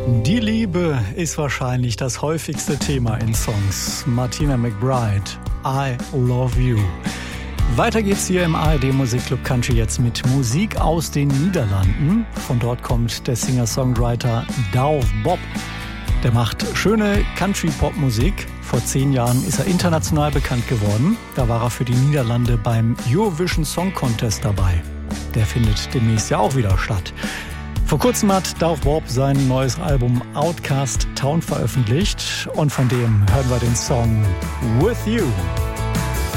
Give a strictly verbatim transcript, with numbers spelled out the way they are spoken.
Die Liebe ist wahrscheinlich das häufigste Thema in Songs. Martina McBride, I Love You. Weiter geht's hier im A R D Musikclub Country jetzt mit Musik aus den Niederlanden. Von dort kommt der Singer-Songwriter Douwe Bob. Der macht schöne Country-Pop-Musik. Vor zehn Jahren ist er international bekannt geworden. Da war er für die Niederlande beim Eurovision Song Contest dabei. Der findet demnächst ja auch wieder statt. Vor kurzem hat Douwe Bob sein neues Album Outcast Town veröffentlicht und von dem hören wir den Song With You.